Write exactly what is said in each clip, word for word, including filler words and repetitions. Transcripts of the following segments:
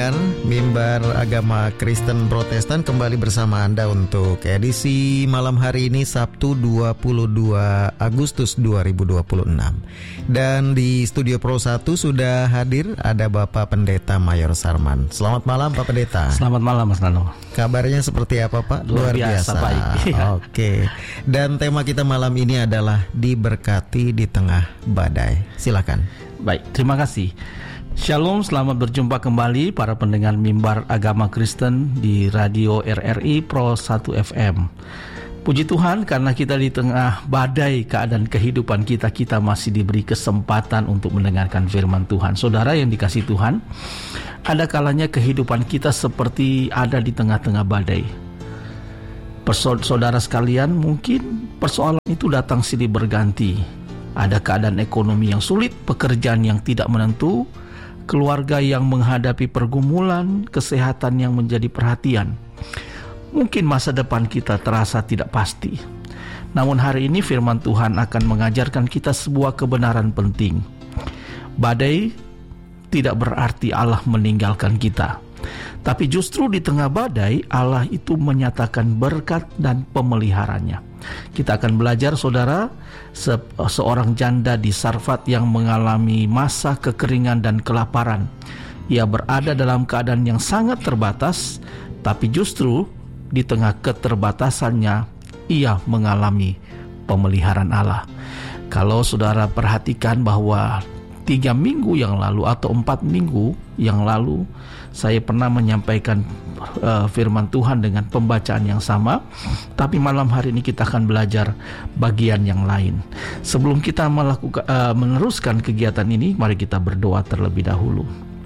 Mimbar Agama Kristen Protestan kembali bersama Anda untuk edisi malam hari ini Sabtu dua puluh dua Agustus dua ribu dua puluh enam. Dan di Studio Pro satu sudah hadir ada Bapak Pendeta Mayor Sarman. Selamat malam Pak Pendeta. Selamat malam Mas Nano. Kabarnya seperti apa Pak? Luar, Luar biasa, biasa. Baik. Oke. Dan tema kita malam ini adalah diberkati di tengah badai. Silakan. Baik, terima kasih. Shalom, selamat berjumpa kembali para pendengar Mimbar Agama Kristen di Radio R R I Pro satu F M. Puji Tuhan, karena kita di tengah badai keadaan kehidupan kita, kita masih diberi kesempatan untuk mendengarkan firman Tuhan. Saudara yang dikasihi Tuhan, ada kalanya kehidupan kita seperti ada di tengah-tengah badai. Saudara sekalian, mungkin persoalan itu datang silih berganti. Ada keadaan ekonomi yang sulit, pekerjaan yang tidak menentu, keluarga yang menghadapi pergumulan, kesehatan yang menjadi perhatian. Mungkin masa depan kita terasa tidak pasti. Namun hari ini firman Tuhan akan mengajarkan kita sebuah kebenaran penting. Badai tidak berarti Allah meninggalkan kita. Tapi justru di tengah badai, Allah itu menyatakan berkat dan pemeliharanya. Kita akan belajar, saudara, se- seorang janda di Sarfat yang mengalami masa kekeringan dan kelaparan. Ia berada dalam keadaan yang sangat terbatas, tapi justru di tengah keterbatasannya, ia mengalami pemeliharaan Allah. Kalau saudara perhatikan bahwa tiga minggu yang lalu atau empat minggu yang lalu, saya pernah menyampaikan uh, firman Tuhan dengan pembacaan yang sama, tapi malam hari ini kita akan belajar bagian yang lain. Sebelum kita melakukan uh, meneruskan kegiatan ini, mari kita berdoa terlebih dahulu.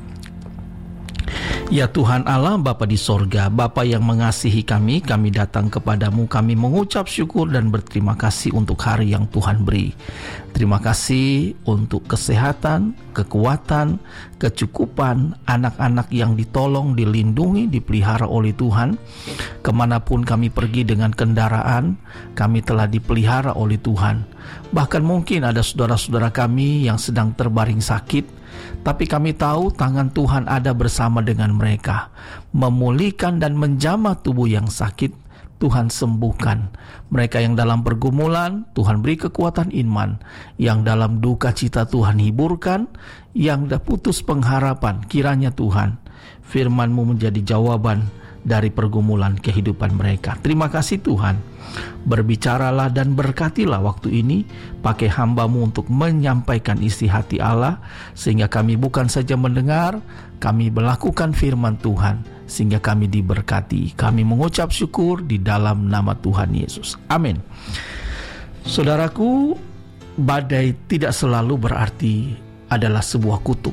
Ya Tuhan Allah, Bapa di sorga, Bapa yang mengasihi kami, kami datang kepadamu, kami mengucap syukur dan berterima kasih untuk hari yang Tuhan beri. Terima kasih untuk kesehatan, kekuatan, kecukupan, anak-anak yang ditolong, dilindungi, dipelihara oleh Tuhan. Kemanapun kami pergi dengan kendaraan, kami telah dipelihara oleh Tuhan. Bahkan mungkin ada saudara-saudara kami yang sedang terbaring sakit, tapi kami tahu tangan Tuhan ada bersama dengan mereka, memulihkan dan menjamah tubuh yang sakit. Tuhan sembuhkan. Mereka yang dalam pergumulan, Tuhan beri kekuatan iman. Yang dalam duka cita, Tuhan hiburkan. Yang dah putus pengharapan, kiranya Tuhan firman-Mu menjadi jawaban dari pergumulan kehidupan mereka. Terima kasih Tuhan. Berbicaralah dan berkatilah waktu ini, pakai hamba-Mu untuk menyampaikan isi hati Allah, sehingga kami bukan saja mendengar, kami melakukan firman Tuhan, sehingga kami diberkati. Kami mengucap syukur di dalam nama Tuhan Yesus. Amin. Saudaraku, badai tidak selalu berarti adalah sebuah kutuk.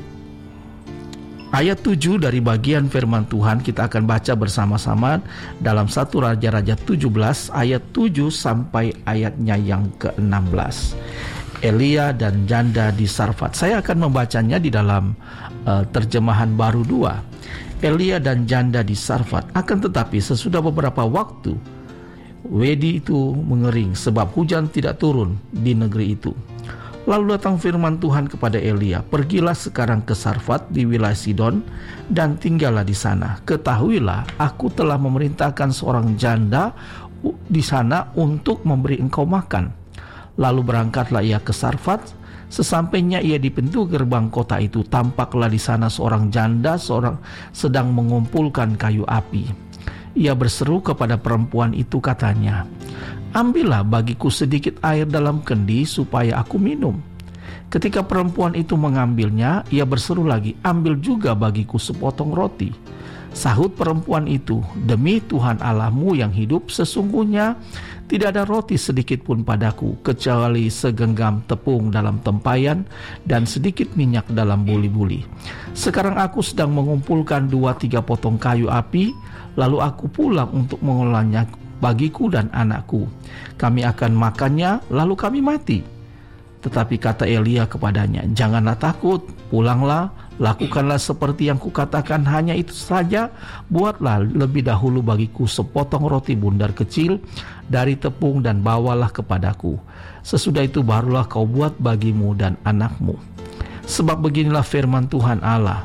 Ayat tujuh dari bagian firman Tuhan kita akan baca bersama-sama dalam satu Raja-Raja tujuh belas ayat tujuh sampai ayatnya yang ke enam belas. Elia dan janda di Sarfat. Saya akan membacanya di dalam uh, terjemahan baru dua. Elia dan janda di Sarfat. Akan tetapi sesudah beberapa waktu, wedi itu mengering sebab hujan tidak turun di negeri itu. Lalu datang firman Tuhan kepada Elia, pergilah sekarang ke Sarfat di wilayah Sidon dan tinggallah di sana. Ketahuilah, aku telah memerintahkan seorang janda di sana untuk memberi engkau makan. Lalu berangkatlah ia ke Sarfat. Sesampainya ia di pintu gerbang kota itu, tampaklah di sana seorang janda seorang sedang mengumpulkan kayu api. Ia berseru kepada perempuan itu, katanya, ambillah bagiku sedikit air dalam kendi supaya aku minum. Ketika perempuan itu mengambilnya, ia berseru lagi, ambil juga bagiku sepotong roti. Sahut perempuan itu, demi Tuhan Allahmu yang hidup, sesungguhnya tidak ada roti sedikit pun padaku, kecuali segenggam tepung dalam tempayan dan sedikit minyak dalam buli-buli. Sekarang aku sedang mengumpulkan dua tiga potong kayu api, lalu aku pulang untuk mengolahnya bagiku dan anakku. Kami akan makannya, lalu kami mati. Tetapi kata Elia kepadanya, janganlah takut, pulanglah, lakukanlah seperti yang kukatakan, hanya itu saja, buatlah lebih dahulu bagiku sepotong roti bundar kecil dari tepung dan bawalah kepadaku. Sesudah itu barulah kau buat bagimu dan anakmu. Sebab beginilah firman Tuhan Allah,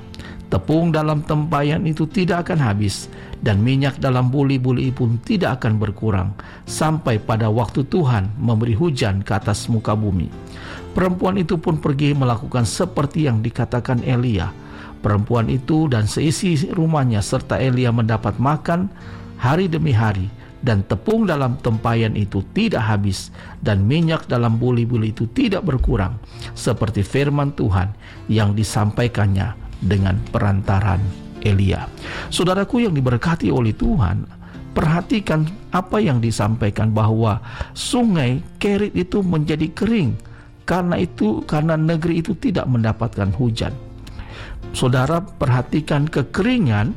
Tepung dalam tempayan itu tidak akan habis, dan minyak dalam buli-buli pun tidak akan berkurang, sampai pada waktu Tuhan memberi hujan ke atas muka bumi. Perempuan itu pun pergi melakukan seperti yang dikatakan Elia. Perempuan itu dan seisi rumahnya serta Elia mendapat makan hari demi hari, dan tepung dalam tempayan itu tidak habis, dan minyak dalam buli-buli itu tidak berkurang, seperti firman Tuhan yang disampaikannya dengan perantaran Elia. Saudaraku yang diberkati oleh Tuhan, perhatikan apa yang disampaikan, bahwa sungai Kerit itu menjadi kering karena itu karena negeri itu tidak mendapatkan hujan. Saudara, perhatikan kekeringan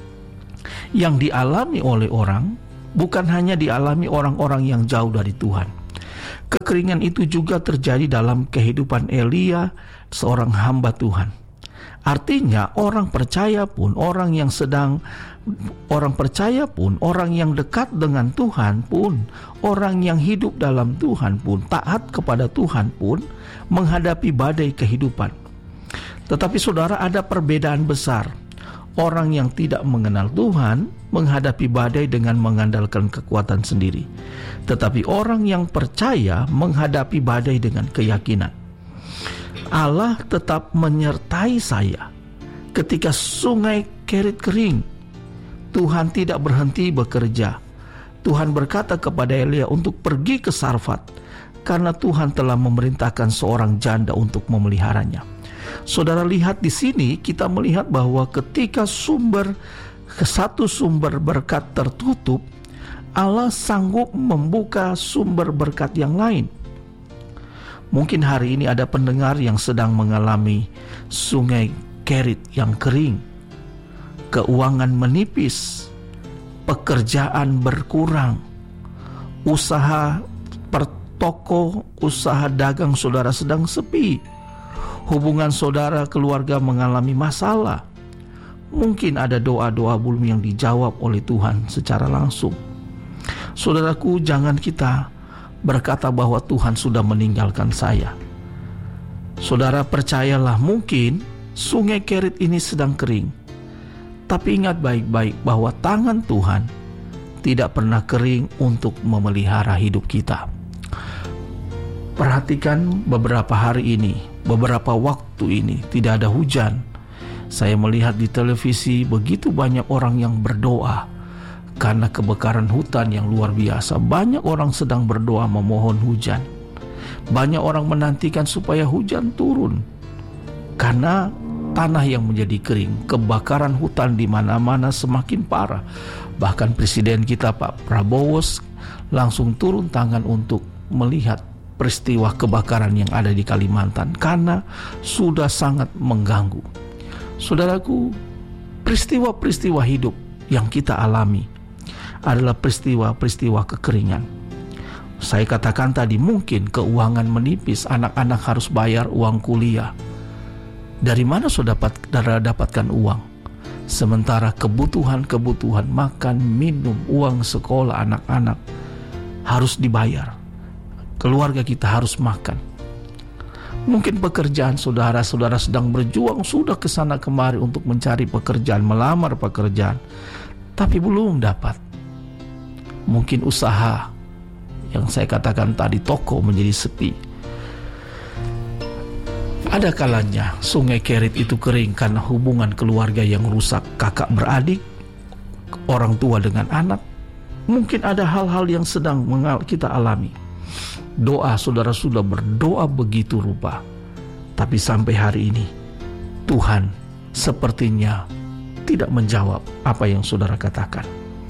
yang dialami oleh orang bukan hanya dialami orang-orang yang jauh dari Tuhan. Kekeringan itu juga terjadi dalam kehidupan Elia, seorang hamba Tuhan. Artinya orang percaya pun, orang yang sedang orang percaya pun, orang yang dekat dengan Tuhan pun, orang yang hidup dalam Tuhan pun, taat kepada Tuhan pun menghadapi badai kehidupan. Tetapi saudara, ada perbedaan besar. Orang yang tidak mengenal Tuhan menghadapi badai dengan mengandalkan kekuatan sendiri. Tetapi orang yang percaya menghadapi badai dengan keyakinan. Allah tetap menyertai saya. Ketika sungai Kerit kering, Tuhan tidak berhenti bekerja. Tuhan berkata kepada Elia untuk pergi ke Sarfat, karena Tuhan telah memerintahkan seorang janda untuk memeliharanya. Saudara, lihat di sini kita melihat bahwa ketika sumber ke satu sumber berkat tertutup, Allah sanggup membuka sumber berkat yang lain. Mungkin hari ini ada pendengar yang sedang mengalami sungai Kerit yang kering, keuangan menipis, pekerjaan berkurang, usaha pertoko, usaha dagang saudara sedang sepi, hubungan saudara keluarga mengalami masalah. Mungkin ada doa-doa belum yang dijawab oleh Tuhan secara langsung. Saudaraku, jangan kita berkata bahwa Tuhan sudah meninggalkan saya. Saudara, percayalah, mungkin sungai Kerit ini sedang kering. Tapi ingat baik-baik bahwa tangan Tuhan tidak pernah kering untuk memelihara hidup kita. Perhatikan beberapa hari ini, beberapa waktu ini tidak ada hujan. Saya melihat di televisi begitu banyak orang yang berdoa karena kebakaran hutan yang luar biasa. Banyak orang sedang berdoa memohon hujan. Banyak orang menantikan supaya hujan turun karena tanah yang menjadi kering. Kebakaran hutan di mana-mana semakin parah. Bahkan Presiden kita Pak Prabowo langsung turun tangan untuk melihat peristiwa kebakaran yang ada di Kalimantan karena sudah sangat mengganggu. Saudaraku, peristiwa-peristiwa hidup yang kita alami adalah peristiwa-peristiwa kekeringan. Saya katakan tadi, mungkin keuangan menipis, anak-anak harus bayar uang kuliah. Dari mana saudara dapat, dapatkan uang? Sementara kebutuhan-kebutuhan makan, minum, uang sekolah anak-anak harus dibayar. Keluarga kita harus makan. Mungkin pekerjaan saudara-saudara sedang berjuang, sudah kesana kemari untuk mencari pekerjaan, melamar pekerjaan, tapi belum dapat. Mungkin usaha yang saya katakan tadi, toko menjadi sepi. Ada kalanya sungai Kerit itu kering karena hubungan keluarga yang rusak, kakak beradik, orang tua dengan anak. Mungkin ada hal-hal yang sedang kita alami. Doa saudara sudah berdoa begitu rupa, tapi sampai hari ini Tuhan sepertinya tidak menjawab apa yang saudara katakan.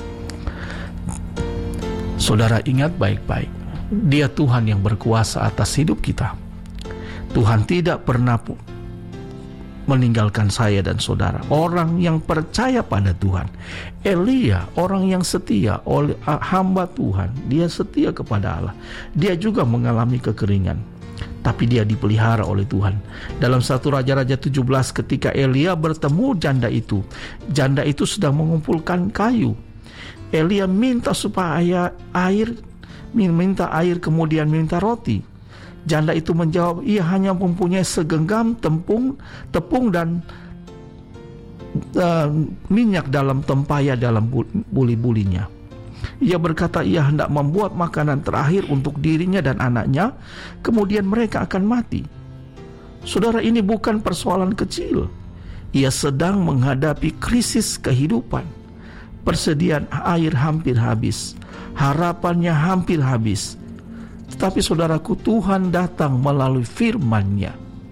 Saudara ingat baik-baik, Dia Tuhan yang berkuasa atas hidup kita. Tuhan tidak pernah meninggalkan saya dan saudara, orang yang percaya pada Tuhan. Elia, orang yang setia, oleh hamba Tuhan, dia setia kepada Allah. Dia juga mengalami kekeringan, tapi dia dipelihara oleh Tuhan. Dalam satu Raja-Raja tujuh belas, ketika Elia bertemu janda itu, janda itu sedang mengumpulkan kayu. Elia minta supaya air, minta air kemudian minta roti. Janda itu menjawab, ia hanya mempunyai segenggam tepung, tepung dan uh, minyak dalam tempaya dalam buli-bulinya. Ia berkata ia hendak membuat makanan terakhir untuk dirinya dan anaknya, kemudian mereka akan mati. Saudara, ini bukan persoalan kecil. Ia sedang menghadapi krisis kehidupan. Persediaan air hampir habis, harapannya hampir habis. Tetapi saudaraku, Tuhan datang melalui firman-Nya.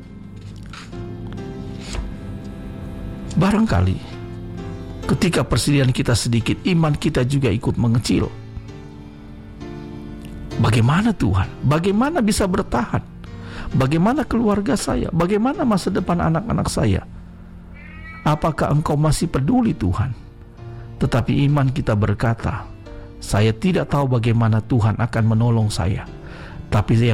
Barangkali ketika persediaan kita sedikit, iman kita juga ikut mengecil. Bagaimana Tuhan? Bagaimana bisa bertahan? Bagaimana keluarga saya? Bagaimana masa depan anak-anak saya? Apakah Engkau masih peduli Tuhan? Tetapi iman kita berkata, saya tidak tahu bagaimana Tuhan akan menolong saya, tapi yang